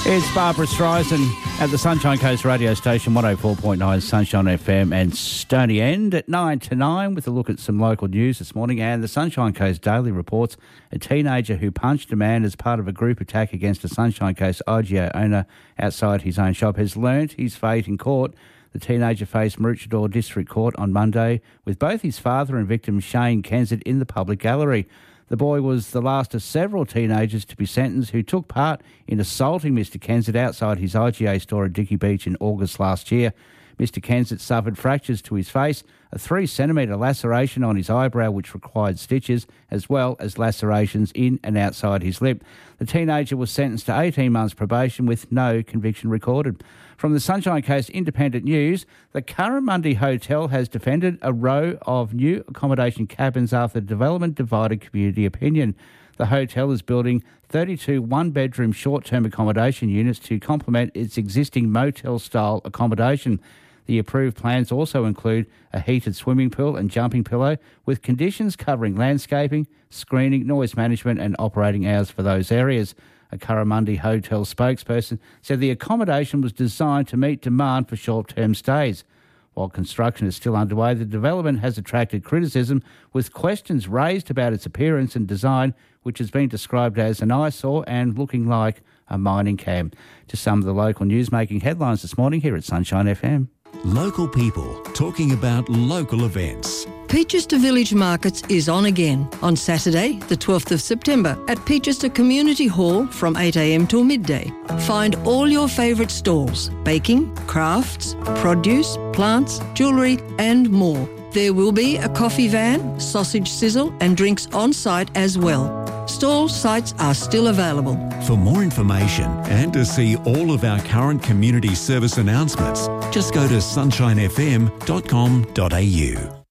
It's Barbara Streisand at the Sunshine Coast radio station, 104.9 Sunshine FM and Stony End at 9 to 9 with a look at some local news this morning. And the Sunshine Coast Daily reports a teenager who punched a man as part of a group attack against a Sunshine Coast IGA owner outside his own shop has learnt his fate in court. The teenager faced Maroochydore District Court on Monday with both his father and victim Shane Kensett in the public gallery. The boy was the last of several teenagers to be sentenced who took part in assaulting Mr Kensett outside his IGA store at Dicky Beach in August last year. Mr Kensett suffered fractures to his face, a 3-centimetre laceration on his eyebrow which required stitches, as well as lacerations in and outside his lip. The teenager was sentenced to 18 months probation with no conviction recorded. From the Sunshine Coast Independent News, the Curramundi Hotel has defended a row of new accommodation cabins after development divided community opinion. The hotel is building 32 one-bedroom short-term accommodation units to complement its existing motel-style accommodation. The approved plans also include a heated swimming pool and jumping pillow with conditions covering landscaping, screening, noise management and operating hours for those areas. A Curramundi Hotel spokesperson said the accommodation was designed to meet demand for short-term stays. While construction is still underway, the development has attracted criticism with questions raised about its appearance and design, which has been described as an eyesore and looking like a mining camp. Just some of the local news making headlines this morning here at Sunshine FM. Local people talking about local events. Peachester Village Markets is on again on Saturday, the 12th of September at Peachester Community Hall from 8am till midday. Find all your favourite stalls, baking, crafts, produce, plants, jewellery and more. There will be a coffee van, sausage sizzle and drinks on site as well. Stall sites are still available. For more information and to see all of our current community service announcements, just go to sunshinefm.com.au.